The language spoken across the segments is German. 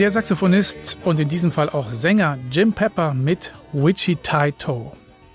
Der Saxophonist und in diesem Fall auch Sänger Jim Pepper mit Wichita-Toe.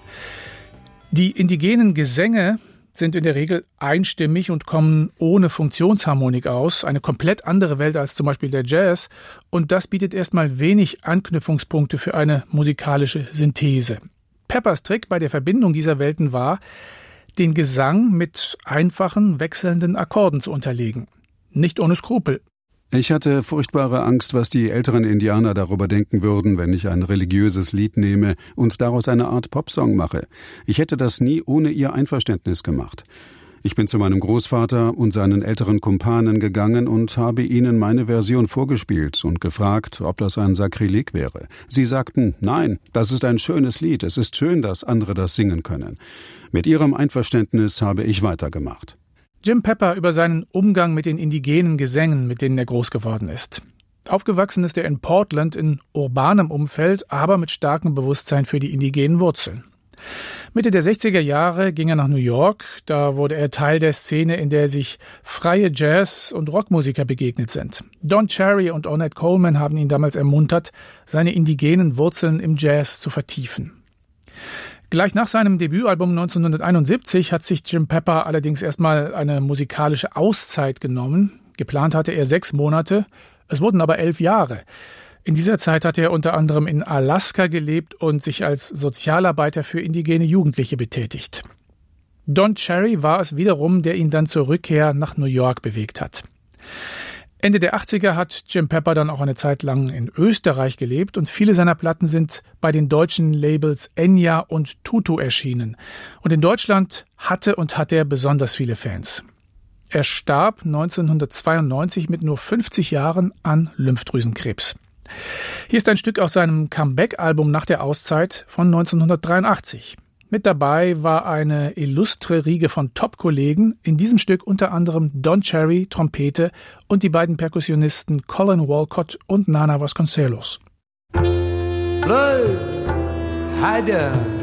Die indigenen Gesänge sind in der Regel einstimmig und kommen ohne Funktionsharmonik aus. Eine komplett andere Welt als zum Beispiel der Jazz. Und das bietet erstmal wenig Anknüpfungspunkte für eine musikalische Synthese. Peppers Trick bei der Verbindung dieser Welten war, den Gesang mit einfachen, wechselnden Akkorden zu unterlegen. Nicht ohne Skrupel. Ich hatte furchtbare Angst, was die älteren Indianer darüber denken würden, wenn ich ein religiöses Lied nehme und daraus eine Art Popsong mache. Ich hätte das nie ohne ihr Einverständnis gemacht. Ich bin zu meinem Großvater und seinen älteren Kumpanen gegangen und habe ihnen meine Version vorgespielt und gefragt, ob das ein Sakrileg wäre. Sie sagten, nein, das ist ein schönes Lied, es ist schön, dass andere das singen können. Mit ihrem Einverständnis habe ich weitergemacht. Jim Pepper über seinen Umgang mit den indigenen Gesängen, mit denen er groß geworden ist. Aufgewachsen ist er in Portland in urbanem Umfeld, aber mit starkem Bewusstsein für die indigenen Wurzeln. Mitte der 60er Jahre ging er nach New York. Da wurde er Teil der Szene, in der sich freie Jazz- und Rockmusiker begegnet sind. Don Cherry und Ornette Coleman haben ihn damals ermuntert, seine indigenen Wurzeln im Jazz zu vertiefen. Gleich nach seinem Debütalbum 1971 hat sich Jim Pepper allerdings erstmal eine musikalische Auszeit genommen. Geplant hatte er 6 Monate, es wurden aber 11 Jahre. In dieser Zeit hat er unter anderem in Alaska gelebt und sich als Sozialarbeiter für indigene Jugendliche betätigt. Don Cherry war es wiederum, der ihn dann zur Rückkehr nach New York bewegt hat. Ende der 80er hat Jim Pepper dann auch eine Zeit lang in Österreich gelebt und viele seiner Platten sind bei den deutschen Labels Enya und Tutu erschienen. Und in Deutschland hat er besonders viele Fans. Er starb 1992 mit nur 50 Jahren an Lymphdrüsenkrebs. Hier ist ein Stück aus seinem Comeback-Album nach der Auszeit von 1983. Mit dabei war eine illustre Riege von Top-Kollegen, in diesem Stück unter anderem Don Cherry, Trompete und die beiden Perkussionisten Colin Walcott und Nana Vasconcelos. Blue, hi there.